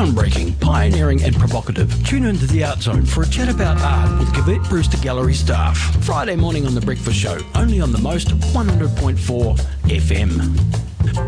Groundbreaking, pioneering and provocative. Tune into the Art Zone for a chat about art with Cavett Brewster Gallery staff. Friday morning on The Breakfast Show, only on the most 100.4 FM.